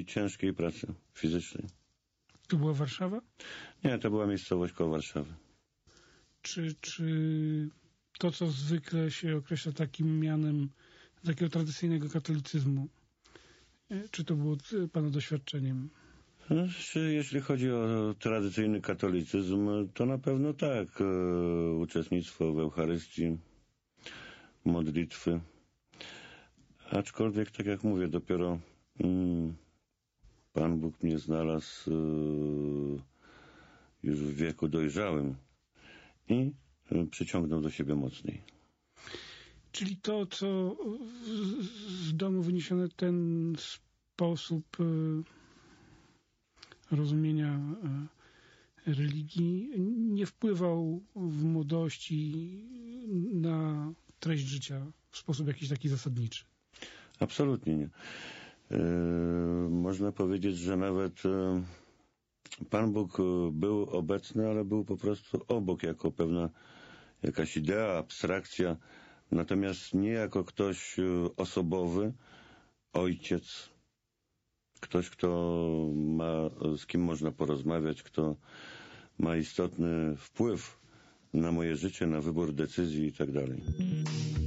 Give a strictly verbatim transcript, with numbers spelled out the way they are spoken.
i ciężkiej pracy fizycznej. To była Warszawa? Nie, to była miejscowość koło Warszawy. Czy, czy to, co zwykle się określa takim mianem takiego tradycyjnego katolicyzmu, czy to było pana doświadczeniem? Znaczy, jeśli chodzi o tradycyjny katolicyzm, to na pewno tak. E, uczestnictwo w Eucharystii, modlitwy. Aczkolwiek, tak jak mówię, dopiero mm, Pan Bóg mnie znalazł e, już w wieku dojrzałym i e, przyciągnął do siebie mocniej. Czyli to, co z domu wyniesione, ten sposób e, rozumienia e, religii nie wpływał w młodości na treść życia w sposób jakiś taki zasadniczy? Absolutnie nie. E, można powiedzieć, że nawet e, Pan Bóg był obecny, ale był po prostu obok, jako pewna jakaś idea, abstrakcja, natomiast nie jako ktoś osobowy, ojciec, ktoś, kto ma, z kim można porozmawiać, kto ma istotny wpływ na moje życie, na wybór decyzji i tak dalej.